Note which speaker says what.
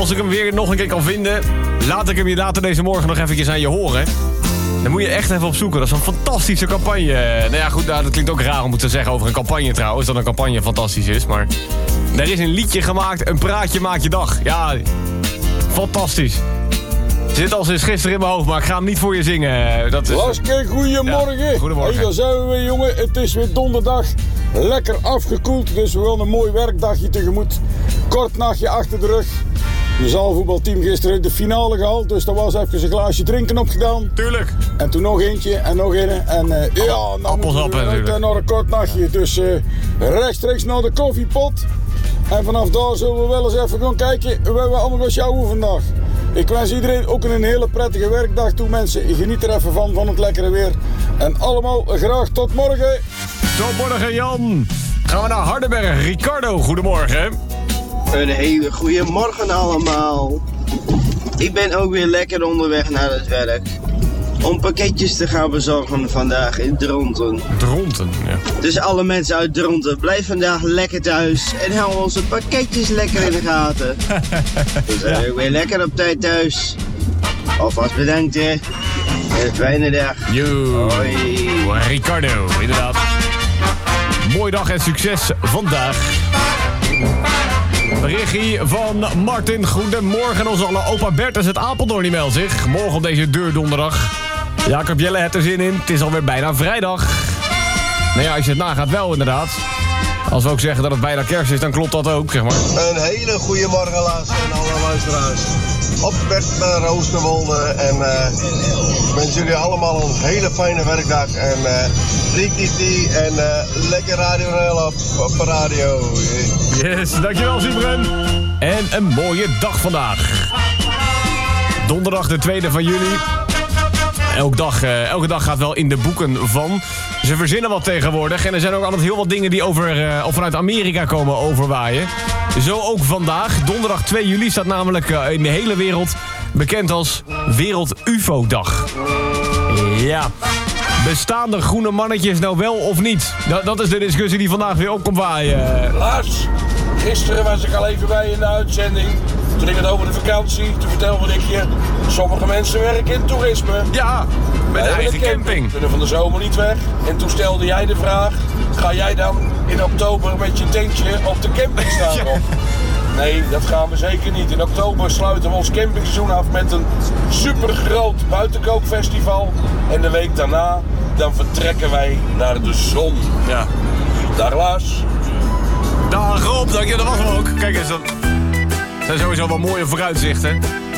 Speaker 1: als ik hem weer nog een keer kan vinden, laat ik hem je later deze morgen nog eventjes aan je horen. Dan moet je echt even opzoeken. Dat is een fantastische campagne. Nou ja, goed, dat klinkt ook raar om te zeggen over een campagne trouwens, dat een campagne fantastisch is. Maar er is een liedje gemaakt, een praatje maakt je dag. Ja, fantastisch. Zit al sinds gisteren in mijn hoofd, maar ik ga hem niet voor je zingen. Dat is...
Speaker 2: Laske, goedemorgen.
Speaker 1: Ja, goedemorgen.
Speaker 2: Hey, daar zijn we weer, jongen. Het is weer donderdag. Lekker afgekoeld, dus we gaan een mooi werkdagje tegemoet. Kort nachtje achter de rug. Mijn zaalvoetbalteam gisteren de finale gehaald, dus daar was even een glaasje drinken opgedaan.
Speaker 1: Tuurlijk.
Speaker 2: En toen nog eentje en nog een. En ja, nou moeten we uit naar een kort nachtje. Dus rechtstreeks naar de koffiepot. En vanaf daar zullen we wel eens even gaan kijken waar we allemaal gaan sjouwen vandaag. Ik wens iedereen ook een hele prettige werkdag toe, mensen. Geniet er even van het lekkere weer. En allemaal graag tot morgen.
Speaker 1: Tot morgen, Jan. Gaan we naar Hardenberg. Ricardo, goedemorgen.
Speaker 3: Een hele goede morgen allemaal. Ik ben ook weer lekker onderweg naar het werk. Om pakketjes te gaan bezorgen vandaag in Dronten.
Speaker 1: Dronten, ja.
Speaker 3: Dus alle mensen uit Dronten, blijf vandaag lekker thuis. En hou onze pakketjes lekker in de gaten. We zijn ook weer lekker op tijd thuis. Alvast bedankt, hè. En een fijne dag.
Speaker 1: Yo.
Speaker 3: Hoi.
Speaker 1: Ricardo, inderdaad. Mooie dag en succes vandaag. Berichtje van Martin. Goedemorgen. Onze alle opa Bertus uit Apeldoorn die meldt zich. Morgen op deze deurdonderdag. Jacob Jelle heeft er zin in. Het is alweer bijna vrijdag. Nou ja, als je het nagaat wel inderdaad. Als we ook zeggen dat het bijna kerst is, dan klopt dat ook, zeg maar.
Speaker 4: Een hele goede morgen, Lars en alle luisteraars. Op Bert Roosterwolde en ik wens jullie allemaal een hele fijne werkdag. En Rikiti en lekker Radio NL op de radio.
Speaker 1: Yes, dankjewel Sibren. En een mooie dag vandaag. Donderdag de 2e van juli. Elke dag gaat wel in de boeken van. Ze verzinnen wat tegenwoordig. En er zijn ook altijd heel wat dingen die vanuit Amerika komen overwaaien. Zo ook vandaag. Donderdag 2 juli staat namelijk in de hele wereld bekend als Wereld UFO-dag. Ja. Bestaan de groene mannetjes nou wel of niet? Dat is de discussie die vandaag weer opkomt waaien.
Speaker 5: Lars, gisteren was ik al even bij in de uitzending. Toen ging het over de vakantie. Toen vertelde ik je, sommige mensen werken in toerisme.
Speaker 1: Ja, met eigen camping.
Speaker 5: Kunnen van de zomer niet weg. En toen stelde jij de vraag, ga jij dan in oktober met je tentje op de camping staan? Ja. Nee, dat gaan we zeker niet. In oktober sluiten we ons campingseizoen af met een supergroot buitenkoopfestival. En de week daarna, dan vertrekken wij naar de zon.
Speaker 1: Ja.
Speaker 5: Dag Lars.
Speaker 1: Dag Rob, dank je, dat was hem ook. Kijk eens, dat zijn sowieso wel mooie vooruitzichten.